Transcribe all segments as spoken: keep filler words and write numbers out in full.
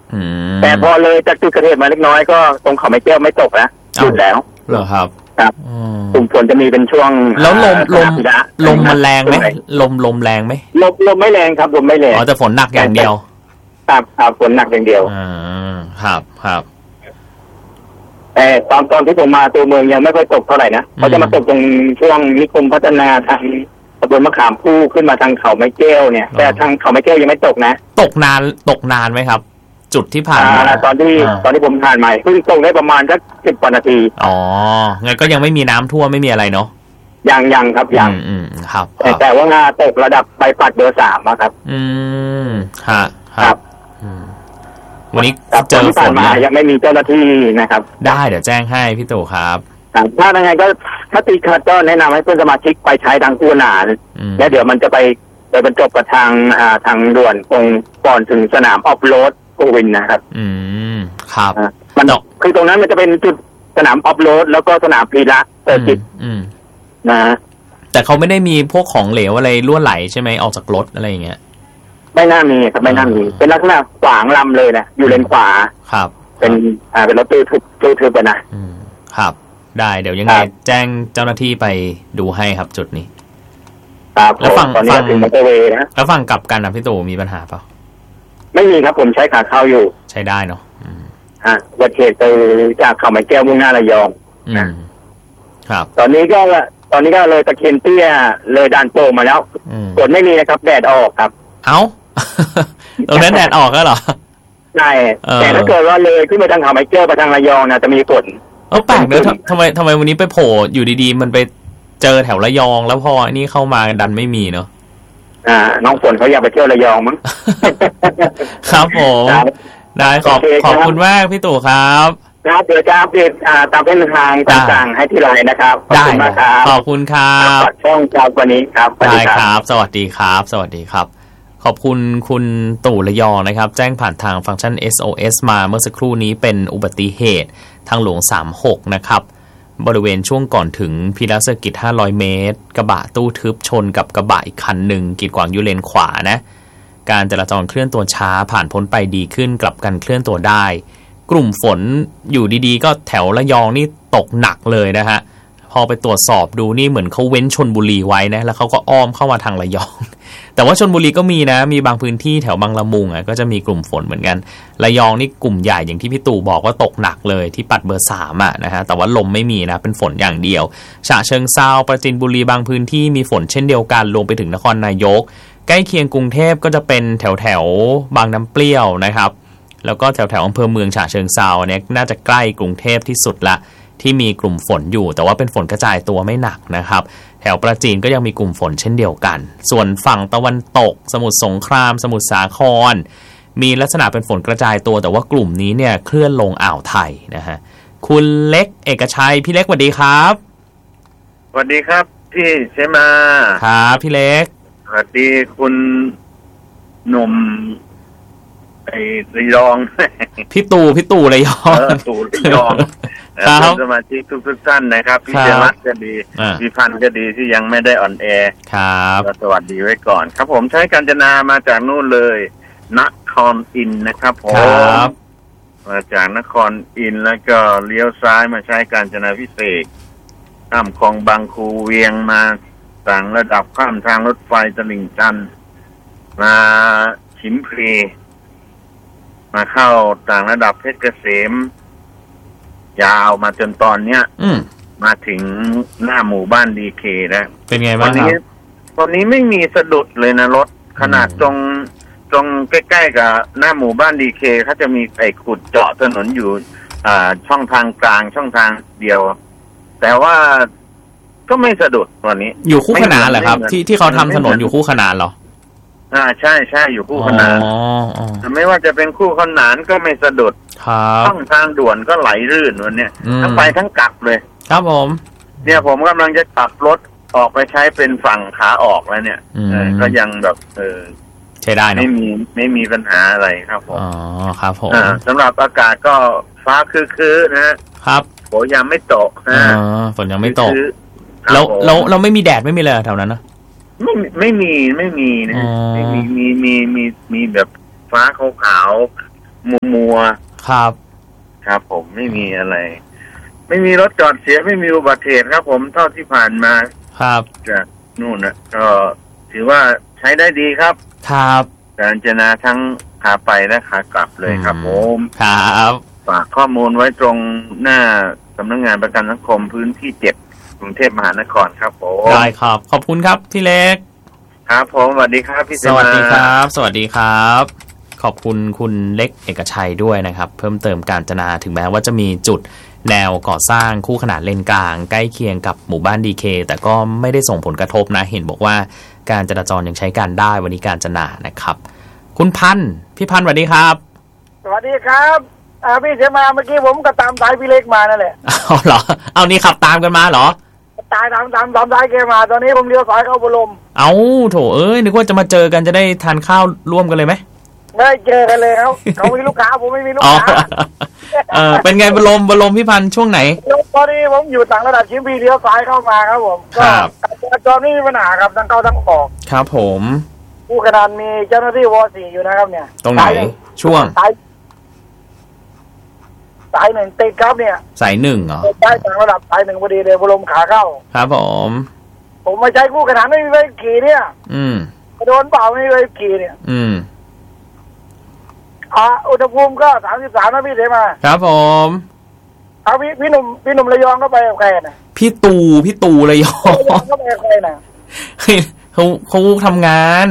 แต่พอเลยจากจุดเกิดเหตุมาเล็กน้อยก็ตรงเขาไม้แก้วไม่ตกแล้วหยุดแล้วเหรอครับครับกลุ่มฝนจะมีเป็นช่วงแล้วลมลมลมมันแรงไหมลมลมแรงไหมลมลมไม่แรงครับลมไม่แรงอ๋อแต่ฝนหนักอย่างเดียวครับครับฝนหนักอย่างเดียวอ่าครับครับแต่ตอนตอนที่ผมมาตัวเมืองยังไม่ค่อยตกเท่าไหร่นะเขาจะมาตกตรงช่วงนิคมพัฒนาทางตำบลมะขามพู่ขึ้นมาทางเขาไม้แก้วเนี่ยแต่ทางเขาไม้แก้วยังไม่ตกนะตกนานตกนานไหมครับจุดที่ผ่านมาตอนที่ตอนที่ผมผ่านมาเพิ่งตกได้ประมาณสักสิบกว่านาทีอ๋องั้นก็ยังไม่มีน้ำท่วมไม่มีอะไรเนาะยังยังครับยังอืมครับแต่แต่ว่างาตกระดับใบพัดเบอร์สามครับอืมฮะครับวันนี้เจอฝนมายังไม่มีเจ้าหน้าที่นะครับได้เดี๋ยวแจ้งให้พี่ตู่ครับถ้ายังไงก็ถ้าติดขัดก็แนะนำให้เพื่อนสมาชิกไปใช้ทางคู่หนานแล้วเดี๋ยวมันจะไปไปบรรจบกับทางอ่าทางด่วนตรงก่อนถึงสนามออฟโรดโกวินนะครับอืมครับมันคือตรงนั้นมันจะเป็นจุดสนามออฟโรดแล้วก็สนามพีระเซอร์กิตนะแต่เขาไม่ได้มีพวกของเหลวอะไรรั่วไหลใช่ไหมออกจากรถอะไรอย่างเงี้ยไม่น่ามีครับไม่น่ามีเป็นลักษณะขวางลำเลยนะอยู่เลนขวาครับเป็นอ่าเป็นรถตู้ทึบตู้ทึบไปนะอืมครับได้เดี๋ยวยังไงแจ้งเจ้าหน้าที่ไปดูให้ครับจุดนี้ครับแล้วฝั่งฝั่งมอเตอร์เวย์นะแล้วฝั่งกลับกันนะพี่ตู่มีปัญหาเปล่าไม่มีครับผมใช้ขาเข้าอยู่ใช้ได้เนาะฮะวัดเขตไปจากเขาไม้แก้วมุ่งหน้าระยองนะครับตอนนี้ก็ตอนนี้ก็เลยตะเคียนเตี้ยเลยด่านโป่งมาแล้วฝนไม่มีนะครับแดดออกครับเอ้าตรงนั้นแดดออกแล้วเหรอใช่แต่ถ้าเกิดว่าเลยขึ้นไปทางเขาไม้แก้วไปทางระยองนะจะมีฝนเออแปลกเนอะทำไมทำไมวันนี้ไปโผล่อยู่ดีๆมันไปเจอแถวระยองแล้วพอนี่เข้ามาดันไม่มีเนาะอ่าน้องฝนเขาอยากไปเที่ยวระยองมั้งครับผมได้ขอบขอบคุณมากพี่ตู่ครับครับเดี๋ยวจะอัปเดตตามเส้นทางต่างๆให้ที่ไลน์นะครับขอบคุณมากครับขอบคุณครับช่องครับวันนี้ครับได้ครับสวัสดีครับสวัสดีครับขอบคุณคุณตู่ระยองนะครับแจ้งผ่านทางฟังก์ชัน เอส โอ เอส มาเมื่อสักครู่นี้เป็นอุบัติเหตุทางหลวงสามสิบหกนะครับบริเวณช่วงก่อนถึงพีระเซอร์กิตห้าร้อยเมตรกระบะตู้ทึบชนกับกระบะอีกคันหนึ่งกีดขวางอยู่เลนขวานะการจราจรเคลื่อนตัวช้าผ่านพ้นไปดีขึ้นกลับกันเคลื่อนตัวได้กลุ่มฝนอยู่ดีๆก็แถวระยองนี่ตกหนักเลยนะฮะพอไปตรวจสอบดูนี่เหมือนเขาเว้นชลบุรีไว้นะแล้วเขาก็อ้อมเข้ามาทางระยองแต่ว่าชลบุรีก็มีนะมีบางพื้นที่แถวบางละมุงอ่ะก็จะมีกลุ่มฝนเหมือนกันระยองนี่กลุ่มใหญ่อย่างที่พี่ตู่บอกว่าตกหนักเลยที่ปัดเบอร์สามอ่ะนะฮะแต่ว่าลมไม่มีนะเป็นฝนอย่างเดียวฉะเชิงเทราปราจีนบุรีบางพื้นที่มีฝนเช่นเดียวกันรวมไปถึงนครนายกใกล้เคียงกรุงเทพก็จะเป็นแถวแถวบางน้ำเปรี้ยวนะครับแล้วก็แถวแถวอำเภอเมืองฉะเชิงเทราเนี่ยน่าจะใกล้กรุงเทพที่สุดละที่มีกลุ่มฝนอยู่แต่ว่าเป็นฝนกระจายตัวไม่หนักนะครับแถวปราจีนก็ยังมีกลุ่มฝนเช่นเดียวกันส่วนฝั่งตะวันตกสมุทรสงครามสมุทรสาครมีลักษณะเป็นฝนกระจายตัวแต่ว่ากลุ่มนี้เนี่ยเคลื่อนลงอ่าวไทยนะฮะคุณเล็กเอกชัยพี่เล็กสวัสดีครับสวัสดีครับพี่เชมาครับพี่เล็กสวัสดีคุณหนุ่มไอ้ระยองพี่ตู่พี่ตู่ระยองเออตู่ระยองครับสมาชิกทุกๆท่านนะครับพี่เจรัตก็ดีพี่พันธ์ก็ดีที่ยังไม่ได้ออนแอร์ครับสวัสดีไว้ก่อนครับผมใช้กาญจนามาจากนู่นเลยนครอินทร์นะครับผมมาจากนครอินทร์แล้วก็เลี้ยวซ้ายมาใช้กาญจนาพิเศษข้ามคลองบางคูเวียงมาต่างระดับข้ามทางรถไฟตลิ่งชันมาฉิมพลีมาเข้าต่างระดับเพชรเกษมยาวมาจนตอนเนี้ยมาถึงหน้าหมู่บ้านดีเคแล้วเป็นไงบ้างครับตอนนี้ไม่มีสะดุดเลยนะรถขนาดตรงตรงใกล้ๆกับหน้าหมู่บ้านดีเคเขาจะมีไอ้ขุดเจาะถนนอยู่อ่าช่องทางกลางช่องทางเดียวแต่ว่าก็ไม่สะดุดตอนนี้อยู่คู่ขนานเหรอครับที่ที่เขาทำถนนอยู่คู่ขนานเหรออ่าใช่ใช่อยู่คู่ขนานไม่ว่าจะเป็นคู่ขนานก็ไม่สะดุดช่องทางด่วนก็ไหลรื่นวันเนี้ยทั้งไปทั้งกลับเลยครับผมเนี่ยผมกำลังจะขับรถออกไปใช้เป็นฝั่งขาออกแล้วเนี่ยก็ยังแบบเออใช้ได้นะไม่มีไม่มีปัญหาอะไรครับผมอ๋อครับผมสำหรับอากาศก็ฟ้าคือๆนะครับฝนยังไม่ตกอ๋อฝนยังไม่ตกแล้วเราเราไม่มีแดดไม่มีเลยแถวนั้นนะไม่ไม่มีไม่มีนะไม่มีมีมีมีมีแบบฟ้าขาวๆมัวมัวครับครับผมไม่มีอะไร ไม่มีรถจอดเสียไม่มีอุบัติเหตุครับผมเท่าที่ผ่านมาครับจากนู่นนะก็ถือว่าใช้ได้ดีครับครับกาญจนาทั้งขาไปและขากลับเลยครับผมครับฝากข้อมูลไว้ตรงหน้าสำนักงานประกันสังคมพื้นที่เจ็ดกรุงเทพมหานครครับผมได้ครับขอบคุณครับพี่เล็กครับผมสวัสดีครับพี่สวัสดีครับสวัสดีครับขอบคุณคุณเล็กเอกชัยด้วยนะครับเพิ่มเติมกาญจนาถึงแม้ว่าจะมีจุดแนวก่อสร้างคู่ขนานเลนกลางใกล้เคียงกับหมู่บ้านดีเคแต่ก็ไม่ได้ส่งผลกระทบนะเห็นบอกว่าการจราจรยังใช้การได้วันนี้กาญจนานะครับคุณพันธ์พี่พันธ์สวัสดีครับสวัสดีครับอ่าพี่เสมาเมื่อกี้ผมก็ตามสายพี่เล็กมานั่นแหละอ๋อเหรอเอานี่ขับตามกันมาเหรอตายตามตามตามสายแกมาตอนนี้ผมเลี้ยวสายเข้าบรมเอาโถเอ้ยนึกว่าจะมาเจอกันจะได้ทานข้าวร่วมกันเลยไหมไม่เจอกันเลยครับเขามีลูกค้าผมไม่มีลูกค้าเออเป็นไงบรมบรมพี่พันธ์ช่วงไหนตอนนี้ผมอยู่ต่างระดับชิมพีเลี้ยวซ้ายเข้ามาครับผมก็การจราจรไม่มีปัญหาครับทั้งเข้าทั้งออกครับผมผู้ขนาดมีเจ้าหน้าที่วอสี่อยู่นะครับเนี่ยตรงไหนช่วงสายสายหนึ่งติดครับเนี่ยสายหนึ่งเหรอใช่ต่างระดับสายหนึ่งพอดีเลยบรมขาเข้าครับผมผมมาใช้ผู้ขนาดไม่มีใบขี่เนี่ยอืมโดนเปล่าไม่มีใบขี่เนี่ยอืมอ่าอุณหภูมิก็สามสิบสามนะพี่เสมาครับผมเอาพี่พี่หนุ่มพี่หนุ่มระยองก็ไปกับใครนะพี่ตูพี่ตูระยองก็ไปกับใครนะเขาเขาทำงาน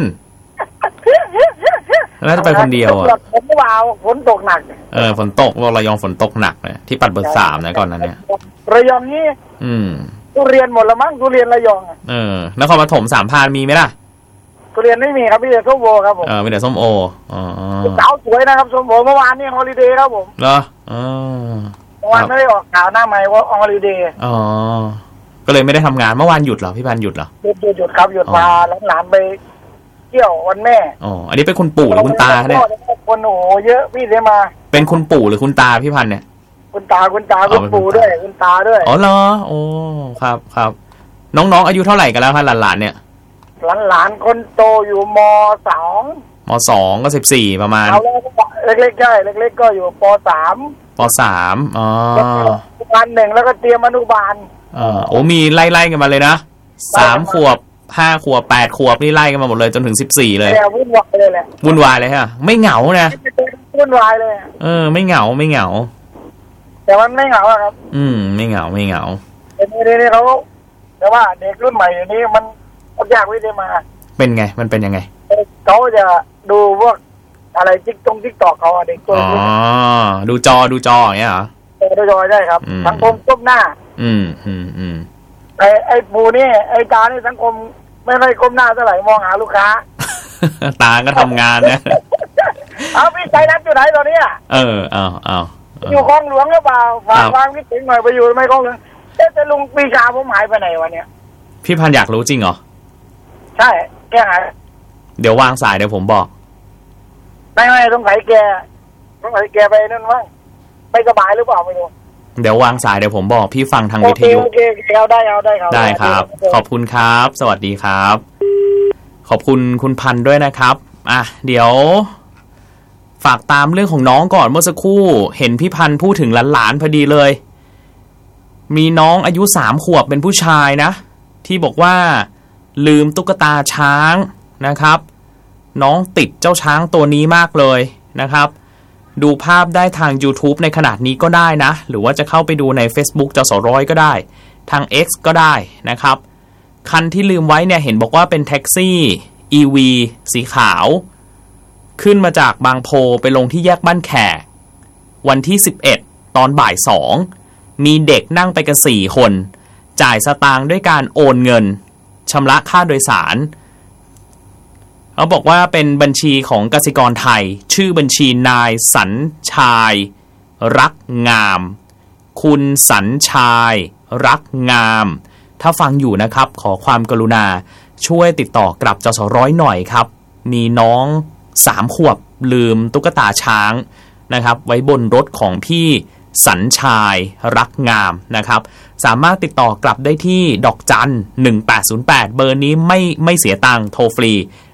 แล้วจะไปคนเดียวอ่ะฝนเบาฝนตกหนักเออฝนตกระยองฝนตกหนักเลยที่ปัดเบอร์สามนะก่อนนั้นเนี่ยระยองนี่อืมทุเรียนหมดละมั้งทุเรียนระยองเออนครปฐมสามพานมีไหมล่ะทุเรียนไม่มีครับพี่แต่ส้มโอครับผมเออมีแต่ส้มโออ๋อสาวสวยนะครับส้มโอเมื่อวานนี่ฮอลิเดย์ครับผมเหรออ๋อเมื่อวานไม่ได้ออกข่าวหน้าใหม่ว่าฮอลิเดย์อ๋อก็เลยไม่ได้ทำงานเมื่อวานหยุดเหรอพี่พันหยุดเหรอหยุดหยุดหยุดครับหยุดพาหลานไปเที่ยววันแม่อ๋ออันนี้เป็นคุณปู่หรือคุณตาเนี่ยคนโอ้เยอะพี่เสมาเป็นคุณปู่หรือคุณตาพี่พันเนี่ยคุณตาคุณตาคุณปู่ด้วยคุณตาด้วยอ๋อเหรอโอ้ครับครับน้องๆอายุเท่าไหร่กันแล้วครับหลานๆเนี่ยหลานๆคนโตอยู่ม.สองม.สองก็สิบสี่ประมาณเอาเล็กๆใช่เล็กๆก็อยู่ป.สามป.สามอ๋ออนุบาลหนึ่งแล้วก็เตรียมอนุบาลอ๋อโอ้มีไล่ๆกันมาเลยนะสามขวบห้าขวบแปดขวบนี่ไล่กันมาหมดเลยจนถึงสิบสี่เลยวุ่นวายเลยแหละวุ่นวายเลยฮะไม่เหงานะวุ่นวายเลยเออไม่เหงาไม่เหงาแต่มันไม่เหงาครับอืมไม่เหงาไม่เหงาแต่นี่นี่เขาแต่ว่าเด็กรุ่นใหม่อย่างนี้มันยากวิธีมาเป็นไงมันเป็นยังไงเขาจะดูพวกอะไรจิ๊กตรงจิ๊กตอกเขาเด็กตัวอ๋อดูจอดูจออย่างเงี้ยเหรอดูจอใช่ครับสังคมก้มหน้าอืมอืมอืมไอ้ไอ้ปูนี่ไอ้ตานี่สังคมไม่ได้ก้มหน้าเท่าไหร่มองหาลูกค้าตาก็ทำงานนะเอาพี่ใจรักอยู่ไหนตอนนี้อ่ะเออเอาเอาอยู่คลองหลวงหรือเปล่าฝากความคิดถึงหน่อยไปอยู่ไม่คลองหลวงแต่ลุงปีชาผมหายไปไหนวะเนี่ยพี่พันอยากรู้จริงเหรอใช่แกหายเดี๋ยววางสายเดี๋ยวผมบอกไม่ไม่ต้องใส่แกต้องใส่แกไปนั่นว่างไม่สบายหรือเปล่าไม่รู้เดี๋ยววางสายเดี๋ยวผมบอกพี่ฟังทางวิทยุโอเคโอเคเอาได้เอาได้ครับได้ครับขอบคุณครับสวัสดีครับขอบคุณคุณพันด้วยนะครับอ่ะเดี๋ยวฝากตามเรื่องของน้องก่อนเมื่อสักครู่เห็นพี่พันพูดถึงหลานๆพอดีเลยมีน้องอายุสามขวบเป็นผู้ชายนะที่บอกว่าลืมตุ๊กตาช้างนะครับน้องติดเจ้าช้างตัวนี้มากเลยนะครับดูภาพได้ทาง YouTube ในขนาดนี้ก็ได้นะหรือว่าจะเข้าไปดูใน Facebook จสร้อยก็ได้ทาง X ก็ได้นะครับคันที่ลืมไว้เนี่ยเห็นบอกว่าเป็นแท็กซี่ อี วี สีขาวขึ้นมาจากบางโพไปลงที่แยกบ้านแขกวันที่สิบเอ็ดตอนบ่ายสองมีเด็กนั่งไปกันสี่คนจ่ายสตางค์ด้วยการโอนเงินชำระค่าโดยสารเขาบอกว่าเป็นบัญชีของกสิกรไทยชื่อบัญชีนายสัญชายรักงามคุณสัญชายรักงามถ้าฟังอยู่นะครับขอความกรุณาช่วยติดต่อกลับจสร้อยหน่อยครับมีน้องสามขวบลืมตุ๊กตาช้างนะครับไว้บนรถของพี่สัญชายรักงามนะครับสามารถติดต่อกลับได้ที่ดอกจันหนึ่งแปดศูนย์แปดเบอร์นี้ไม่ไม่เสียตังค์โทรฟรี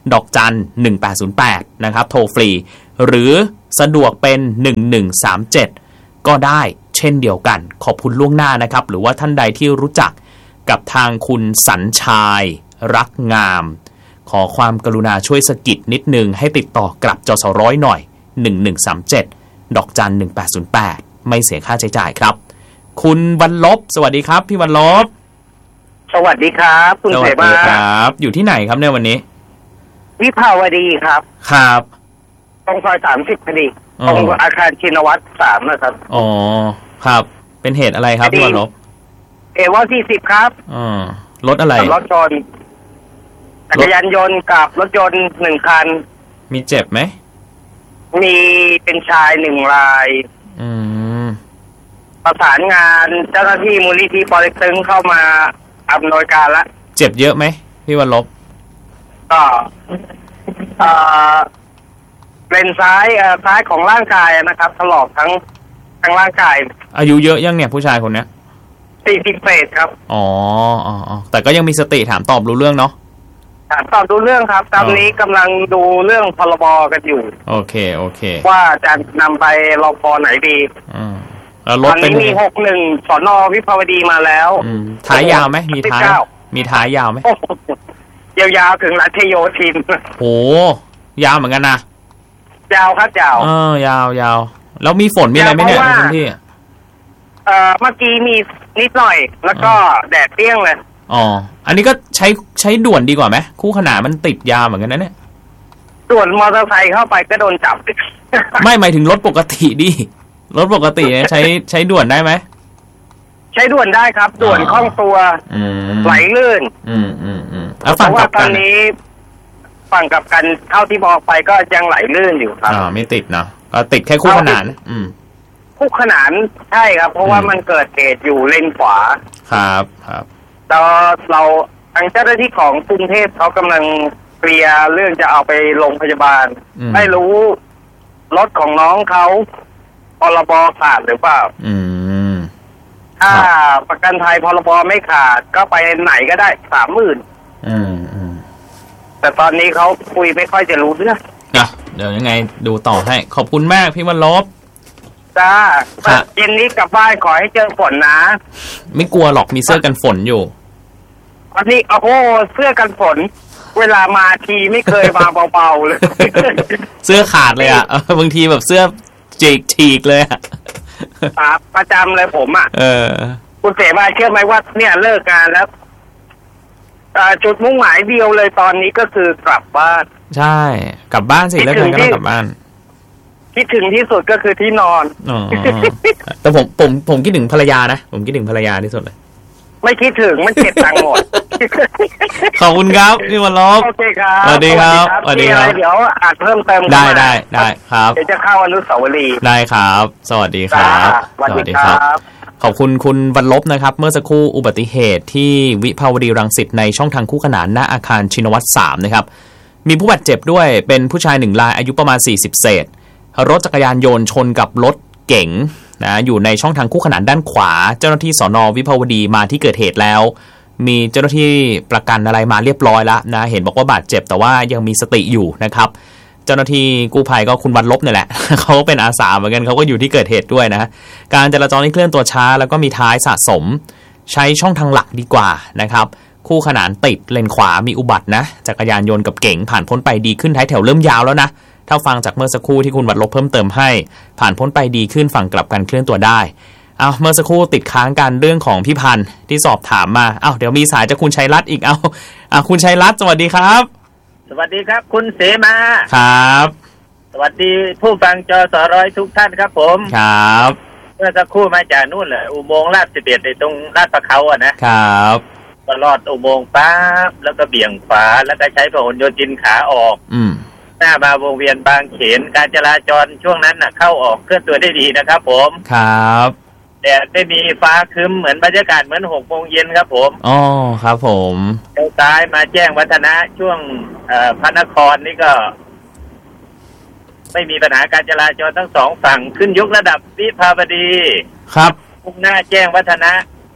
ดอกจันหนึ่งแปดศูนย์แปดนะครับโทรฟรีหรือสะดวกเป็นหนึ่งหนึ่งสามเจ็ดก็ได้เช่นเดียวกันขอบคุณล่วงหน้านะครับหรือว่าท่านใดที่รู้จักกับทางคุณสัญชัยรักงามขอความกรุณาช่วยสะกิดนิดนึงให้ติดต่อกลับจสร้อยหน่อยหนึ่งหนึ่งสามเจ็ดดอกจันหนึ่งแปดศูนย์แปดไม่เสียค่าใช้จ่ายครับคุณวันลบสวัสดีครับพี่วันลบสวัสดีครับคุณเสมาครับอยู่ที่ไหนครับในวันนี้วิภาวดีครับครับตรงซอยสามสิบพอดีตรงอาคารชินวัตรสามนะครับอ๋อครับเป็นเหตุอะไรครับพี่วันลบเอวอสี่สิบครับอ๋อรถอะไรรถยนต์จักรยานยนต์กับรถยนต์หนึ่งคันมีเจ็บไหมมีเป็นชายหนึ่งรายอืมประสานงานเจ้าหน้าที่มูลนิธิปอเต็กตึงเข้ามาอำนวยการละเจ็บเยอะไหมพี่วันลบก็เอ่อเป็นซ้ายเอ่อซ้ายของร่างกายนะครับถลอกทั้งทั้งร่างกายอายุเยอะยังเนี่ยผู้ชายคนเนี้ยสี่สิบเศษครับอ๋ออ๋อแต่ก็ยังมีสติถามตอบรู้เรื่องเนาะถามตอบรู้เรื่องครับตอนนี้กำลังดูเรื่องพรบกันอยู่โอเคโอเคว่าจะนำไปรปไหนดีอืมแล้วรถเป็นมีหกหนึ่งสนวิภาวดีมาแล้วท้ายยาวไหมมีท้ายมีท้ายยาวไหมยาวๆถึงรัชโยธินโหยาวเหมือนกันนะยาวครับยาวเออยาวยาวแล้วมีฝนมีอะไรไหมเนี่ยในพื้นที่เอ่อเมื่อกี้มีนิดหน่อยแล้วก็แดดเปรี้ยงเลยอ๋ออันนี้ก็ใช้ใช้ด่วนดีกว่าไหมคู่ขนานมันติดยาวเหมือนกันนะเนี่ยด่วนมอเตอร์ไซค์เข้าไปก็โดนจับไม่หมายถึงรถปกติดิรถปกติใช้ใช้ด่วนได้ไหมใช้ด่วนได้ครับด่วนคล่องตัวไหลลื่นอืมอืมอืมแล้วฝั่งกับตอนนี้ฝั่งกับกันเท่าที่บอกไปก็ยังไหลลื่นอยู่ครับอ่าไม่ติดเนาะก็ติดแค่คู่ขนานอืมคู่ขนานใช่ครับเพราะว่ามันเกิดเหตุอยู่เลนขวาครับครับเราเราทางเจ้าหน้าที่ของกรุงเทพเขากำลังเคลียร์เรื่องจะเอาไปโรงพยาบาลไม่รู้รถของน้องเขาพรบขาดหรือเปล่าอืมถ้าประกันภัยพรบไม่ขาดก็ไปไหนก็ได้สามหมื่นอืมอืมแต่ตอนนี้เขาคุยไม่ค่อยจะรู้เรื่องนะเดี๋ยวยังไงดูต่อให้ขอบคุณมากพี่วันลบจ้าเย็นนี้กลับบ้านขอให้เจอฝนนะไม่กลัวหรอกมีเสื้อกันฝนอยู่วันนี้โอ้โหเสื้อกันฝนเวลามาทีไม่เคยมาเบาๆเลยเสื้อขาดเลยอ่ะบางทีแบบเสื้อจีกฉีกเลยอ่ะประจำเลยผมอ่ะเออคุณเสมาเชื่อไหมว่าเนี่ยเลิกงานแล้วจุดมุ่งหมายเดียวเลยตอนนี้ก็คือกลับบ้านใช่กลับบ้านสิเลิกงานก็ต้องกลับบ้านคิดถึงที่สุดก็คือที่นอนอ๋อแต่ผมผมผมคิดถึงภรรยานะผมคิดถึงภรรยาที่สุดเลยไม่คิดถึงมันเก็บตังค์หมดขอบคุณครับพี่วันลบโอเคครับสวัสดีครับสวัสดีครับเดี๋ยวอาจเพิ่มเติมได้ได้ได้ครับเดี๋ยวจะเข้าอนุสาวรีย์ได้ครับสวัสดีครับสวัสดีครับขอบคุณคุณวันลบนะครับเมื่อสักครู่อุบัติเหตุที่วิภาวดีรังสิตในช่องทางคู่ขนานหน้าอาคารชินวัตรสามนะครับมีผู้บาดเจ็บด้วยเป็นผู้ชายหนึ่งรายอายุประมาณสี่สิบเศษรถจักรยานยนต์ชนกับรถเก๋งนะอยู่ในช่องทางคู่ขนานด้านขวาเจ้าหน้าที่สน.วิภาวดีมาที่เกิดเหตุแล้วมีเจ้าหน้าที่ประกันอะไรมาเรียบร้อยแล้วนะเห็นบอกว่าบาดเจ็บแต่ว่ายังมีสติอยู่นะครับเจ้าหน้าที่กู้ภัยก็คุณวันลบเนี่ยแหละเขาเป็นอาสาเหมือนกันเขาก็อยู่ที่เกิดเหตุด้วยนะการจราจรที่เคลื่อนตัวช้าแล้วก็มีท้ายสะสมใช้ช่องทางหลักดีกว่านะครับคู่ขนานติดเลนขวามีอุบัตินะจักรยานยนต์กับเก๋งผ่านพ้นไปดีขึ้นท้ายแถวเริ่มยาวแล้วนะถ้าฟังจากเมื่อสักครู่ที่คุณวันลบเพิ่มเติมให้ผ่านพ้นไปดีขึ้นฝั่งกลับกันเคลื่อนตัวได้เอาเมื่อสักครู่ติดค้างกันเรื่องของพี่พันธ์ที่สอบถามมาเอาเดี๋ยวมีสายจากคุณชัยรัตน์อีกเอาอ่ะคุณชัยรัตน์สวัสดีครับสวัสดีครับคุณเสมาครับสวัสดีผู้ฟังจสร้อยทุกท่านครับผมครับเมื่อสักครู่มาจากนู่นแหละอุโมงค์ลาดสิบเอ็ดในตรงลาดประเขาอ่ะนะครับก็ลอดอุโมงค์ปั๊บแล้วก็เบี่ยงขวาแล้วก็ใช้พหลโยธินขาออกอืมหน้ามาวงเวียนบางเขนการจราจรช่วงนั้นน่ะเข้าออกเคลื่อนตัวได้ดีนะครับผมครับแต่ไม่มีฟ้าครึ้มเหมือนบรรยากาศเหมือนหกโมงเย็นครับผมอ๋อครับผมเลี้ยวซ้ายมาแจ้งวัฒนะช่วงพระนครนี่ก็ไม่มีปัญหาการจราจรทั้งสองฝั่งขึ้นยกระดับวิภาวดีครับมุ่งหน้าแจ้งวัฒนะ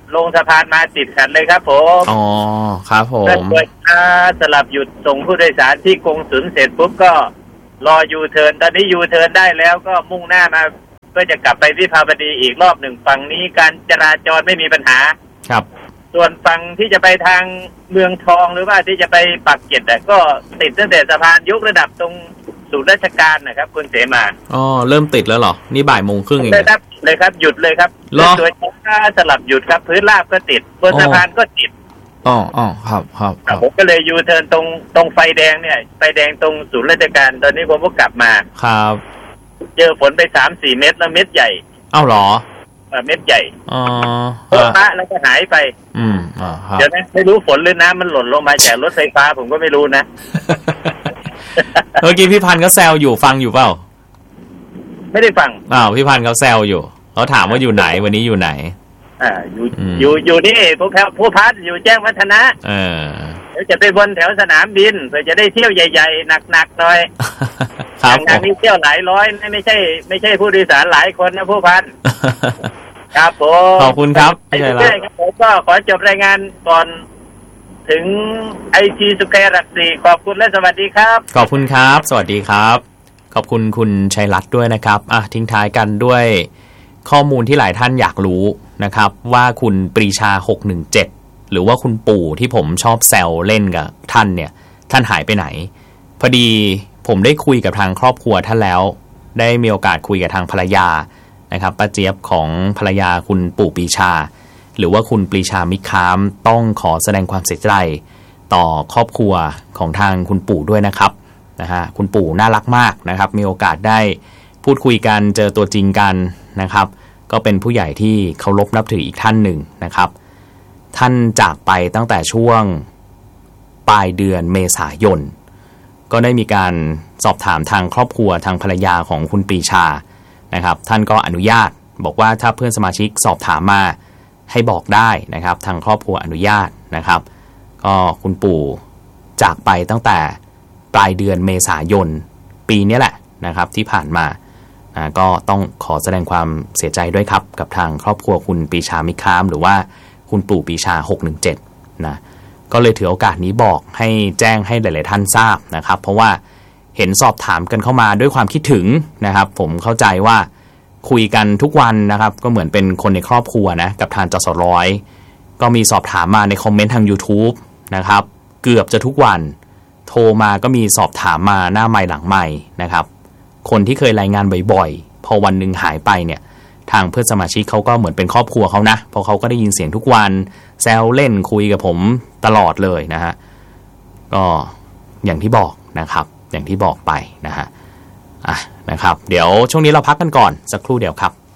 ลงสะพานมาติดขัดเลยครับผมอ๋อครับผมเปิดช้าสลับหยุดส่งผู้โดยสารที่กงสุลเสร็จปุ๊บก็รอยูเทิร์นตอนนี้ยูเทิร์นได้แล้วก็มุ่งหน้ามาเพื่อจะกลับไปวิภาวดีอีกรอบหนึ่งฝั่งนี้การจราจรไม่มีปัญหาครับส่วนฝั่งที่จะไปทางเมืองทองหรือว่าที่จะไปปักเกร็ดก็ติดตั้งแต่สะพานยกระดับตรงศูนย์ราชการนะครับคุณเสมาอ๋อเริ่มติดแล้วเหรอนี่บ่ายโมงครึ่งเองเลยครับเลยครับหยุดเลยครับตัวช้าสลับหยุดครับพื้นราบก็ติดบนสะพานก็ติดอ๋ออ๋อครับครับผมก็เลยยูเทิร์นตรงตรงไฟแดงเนี่ยไฟแดงตรงศูนย์ราชการตอนนี้ผมก็กลับมาครับเจอฝนไปสามสี่เม็ดแล้วเม็ดใหญ่เอ้าเหรอเม็ดใหญ่อ๋อโป๊ะแล้วก็หายไปอืมอ๋อครับเดี๋ยวนะไม่รู้ฝนหรือน้ำมันหล่นลงมาจากรถไฟฟ้าผมก็ไม่รู้นะเมื่อกี้พี่พันธ์ก็แซวอยู่ฟังอยู่เปล่าไม่ได้ฟังอ้าวพี่พันธ์เขาแซวอยู่เขาถามว่าอยู่ไหนวันนี้อยู่ไหนอ่าอยู่อยู่อยู่นี่พวกแถวผู้พัดอยู่แจ้งวัฒนะเออเดี๋ยวจะไปบนแถวสนามบินเพื่อจะได้เที่ยวใหญ่ๆหนักๆหน่อยครับงานนี้เที่ยวหลายร้อยไม่ใช่ไม่ใช่ผู้โดยสารหลายคนนะผู้พันครับผมขอบคุณครับไม่ใช่ครับผมก็ขอจบรายงานก่อนถึงไอทีสุแควร์หลักสี่ขอบคุณและสวัสดีครับขอบคุณครับสวัสดีครับขอบคุณคุณชัยรัตน์ด้วยนะครับอ่ะทิ้งท้ายกันด้วยข้อมูลที่หลายท่านอยากรู้นะครับว่าคุณปรีชาหกหนึ่งเจ็ดหรือว่าคุณปู่ที่ผมชอบแซวเล่นกับท่านเนี่ยท่านหายไปไหนพอดีผมได้คุยกับทางครอบครัวท่านแล้วได้มีโอกาสคุยกับทางภรรยานะครับป้าเจี๊ยบของภรรยาคุณปู่ปรีชาหรือว่าคุณปรีชามิค้ามต้องขอแสดงความเสียใจต่อครอบครัวของทางคุณปู่ด้วยนะครับนะฮะคุณปู่น่ารักมากนะครับมีโอกาสได้พูดคุยกันเจอตัวจริงกันนะครับก็เป็นผู้ใหญ่ที่เคารพนับถืออีกท่านหนึ่งนะครับท่านจากไปตั้งแต่ช่วงปลายเดือนเมษายนก็ได้มีการสอบถามทางครอบครัวทางภรรยาของคุณปรีชานะครับท่านก็อนุญาตบอกว่าถ้าเพื่อนสมาชิกสอบถามมาให้บอกได้นะครับทางครอบครัวอนุญาตนะครับก็คุณปู่จากไปตั้งแต่ปลายเดือนเมษายนปีนี้แหละนะครับที่ผ่านมาก็ต้องขอแสดงความเสียใจด้วยครับกับทางครอบครัวคุณปรีชามิค้ามหรือว่าคุณปู่ปรีชาหกหนึ่งเจ็ดนะก็เลยถือโอกาสนี้บอกให้แจ้งให้หลายๆท่านทราบนะครับเพราะว่าเห็นสอบถามกันเข้ามาด้วยความคิดถึงนะครับผมเข้าใจว่าคุยกันทุกวันนะครับก็เหมือนเป็นคนในครอบครัวนะกับทางจสร้อยก็มีสอบถามมาในคอมเมนต์ทาง YouTube นะครับเกือบจะทุกวันโทรมาก็มีสอบถามมาหน้าไมค์หลังไมค์นะครับคนที่เคยรายงานบ่อยๆพอวันหนึ่งหายไปเนี่ยทางเพื่อนสมาชิกเขาก็เหมือนเป็นครอบครัวเขานะเพราะเขาก็ได้ยินเสียงทุกวันแซวเล่นคุยกับผมตลอดเลยนะฮะก็อย่างที่บอกนะครับอย่างที่บอกไปนะฮะอ่ะนะครับเดี๋ยวช่วงนี้เราพักกันก่อนสักครู่เดียวครับ